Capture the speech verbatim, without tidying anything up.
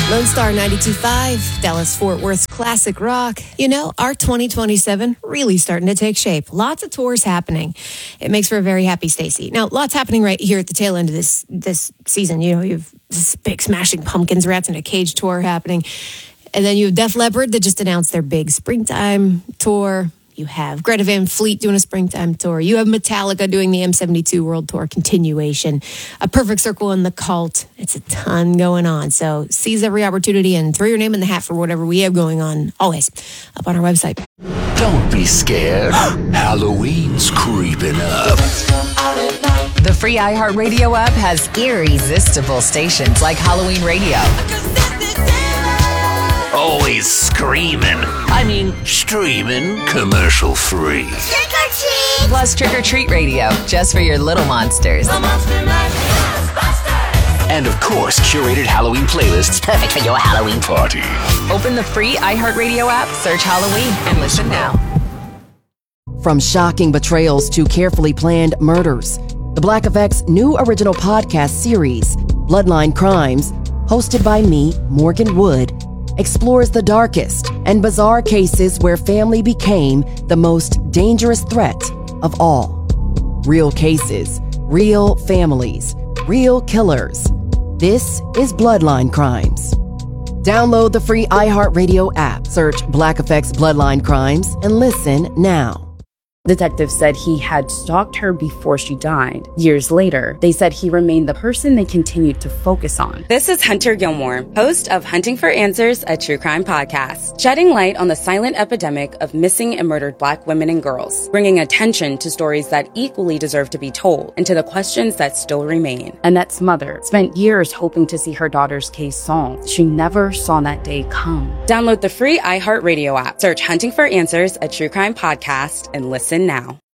Lone Star ninety-two point five, Dallas-Fort Worth's classic rock. You know, our twenty twenty-seven really starting to take shape. Lots of tours happening. It makes for a very happy Stacy. Now, lots happening right here at the tail end of this this season. You know, you have this big Smashing Pumpkins, Rats in a Cage tour happening. And then you have Def Leppard that just announced their big springtime tour. You have Greta Van Fleet doing a springtime tour. You have Metallica doing the M seventy-two World Tour continuation. A Perfect Circle and The Cult. It's a ton going on. So seize every opportunity and throw your name in the hat for whatever we have going on. Always up on our website. Don't be scared. Halloween's creeping up. The free iHeartRadio app has irresistible stations like Halloween Radio. Always screaming. I mean, streaming commercial free. Trick or treat! Plus Trick or Treat Radio, just for your little monsters. The Monster Mash Ghostbusters! And of course, curated Halloween playlists perfect for your Halloween party. Open the free iHeartRadio app, search Halloween, and listen now. From shocking betrayals to carefully planned murders, the Black Effect's new original podcast series, Bloodline Crimes, hosted by me, Morgan Wood, explores the darkest and bizarre cases where family became the most dangerous threat of all. Real cases, real families, real killers. This is Bloodline Crimes. Download the free iHeartRadio app, search Black Effect's Bloodline Crimes, and listen now. Detectives said he had stalked her before she died. Years later, they said he remained the person they continued to focus on. This is Hunter Gilmore, host of Hunting for Answers, a true crime podcast, shedding light on the silent epidemic of missing and murdered Black women and girls, bringing attention to stories that equally deserve to be told and to the questions that still remain. Annette's mother spent years hoping to see her daughter's case solved. She never saw that day come. Download the free iHeartRadio app, search Hunting for Answers, a true crime podcast, and listen now.